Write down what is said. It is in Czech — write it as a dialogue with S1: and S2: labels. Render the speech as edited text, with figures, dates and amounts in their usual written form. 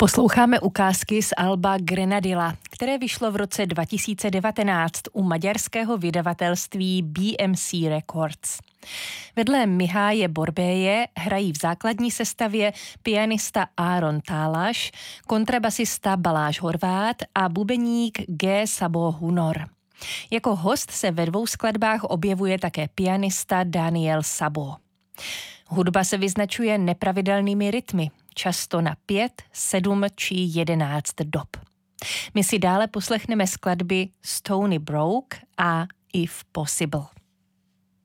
S1: Posloucháme ukázky z alba Grenadilla, které vyšlo v roce 2019 u maďarského vydavatelství BMC Records. Vedle Miháje Borbéje hrají v základní sestavě pianista Áron Tálaš, kontrabasista Balázs Horváth a bubeník G. Szabó Hunor. Jako host se ve 2 skladbách objevuje také pianista Daniel Szabó. Hudba se vyznačuje nepravidelnými rytmy, často na 5, 7 či 11 dob. My si dále poslechneme skladby Stony Brook a If Possible.